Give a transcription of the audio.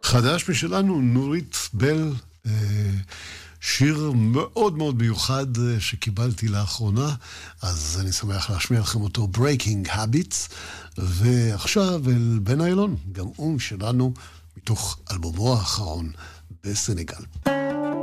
חדש משלנו, נורית בל, שיר מאוד מאוד מיוחד שקיבלתי לאחרונה, אז אני שמח להשמיע לכם אותו, Breaking Habits, ועכשיו אל בן איילון, גם הוא שלנו מתוך אלבומו האחרון בסנגל.